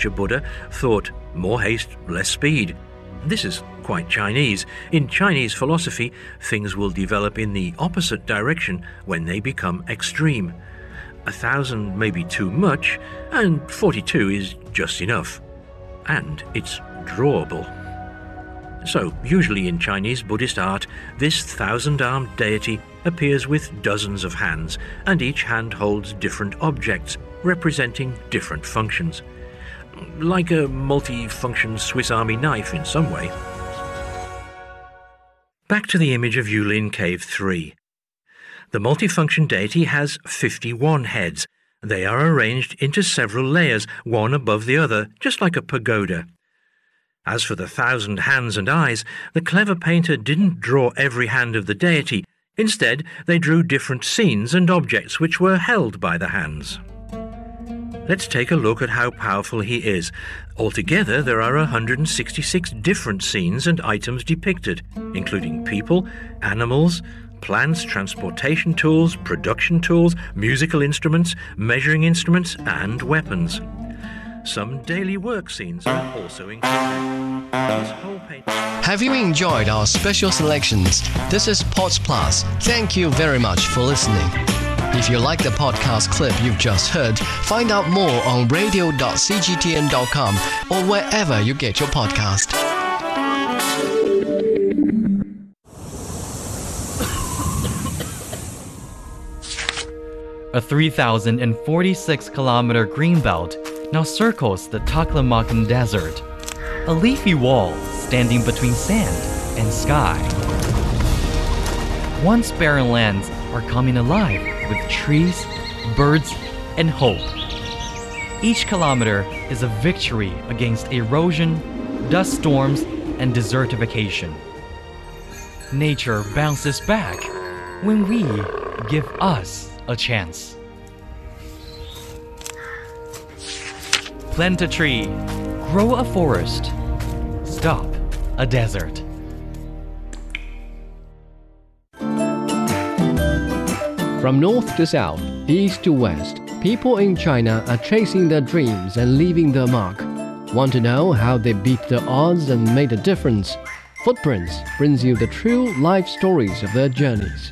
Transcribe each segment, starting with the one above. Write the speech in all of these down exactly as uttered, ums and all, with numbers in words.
future Buddha thought more haste, less speed. This is quite Chinese. In Chinese philosophy, things will develop in the opposite direction when they become extreme. A thousand may be too much, and forty-two is just enough. And it's drawable. So, usually in Chinese Buddhist art, this thousand-armed deity appears with dozens of hands, and each hand holds different objects, representing different functions. Like a multi-function Swiss Army knife in some way. Back to the image of Yulin Cave three. The multifunction deity has fifty-one heads. They are arranged into several layers, one above the other, just like a pagoda. As for the thousand hands and eyes, the clever painter didn't draw every hand of the deity. Instead, they drew different scenes and objects which were held by the hands. Let's take a look at how powerful he is. Altogether, there are one hundred sixty-six different scenes and items depicted, including people, animals, plants, transportation tools, production tools, musical instruments, measuring instruments, and weapons. Some daily work scenes are also included. This whole painting... Have you enjoyed our special selections? This is Pods Plus. Thank you very much for listening. If you like the podcast clip you've just heard, find out more on radio dot c g t n dot com or wherever you get your podcast. A three thousand forty-six kilometer greenbelt now circles the Taklamakan Desert, a leafy wall standing between sand and sky. Once barren lands are coming alive with trees, birds, and hope. Each kilometer is a victory against erosion, dust storms, and desertification. Nature bounces back when we give us a chance. Plant a tree, grow a forest, stop a desert. From north to south, east to west, people in China are chasing their dreams and leaving their mark. Want to know how they beat the odds and made a difference? Footprints brings you the true life stories of their journeys.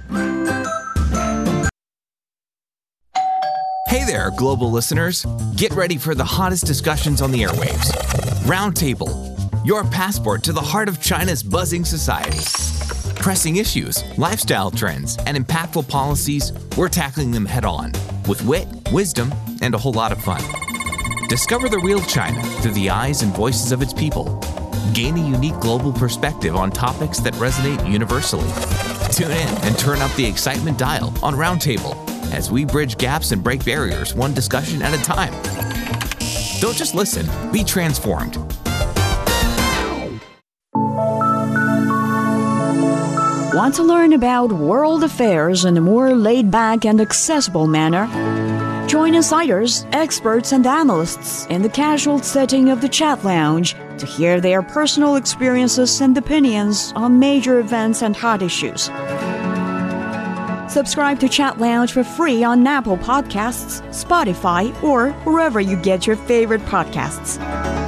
Hey there, global listeners. Get ready for the hottest discussions on the airwaves. Roundtable, your passport to the heart of China's buzzing society. Pressing issues, lifestyle trends, and impactful policies, we're tackling them head on with wit, wisdom, and a whole lot of fun. Discover the real China through the eyes and voices of its people. Gain a unique global perspective on topics that resonate universally. Tune in and turn up the excitement dial on Roundtable as we bridge gaps and break barriers one discussion at a time. Don't just listen, be transformed. Want to learn about world affairs in a more laid-back and accessible manner? Join insiders, experts, and analysts in the casual setting of the Chat Lounge to hear their personal experiences and opinions on major events and hot issues. Subscribe to Chat Lounge for free on Apple Podcasts, Spotify, or wherever you get your favorite podcasts.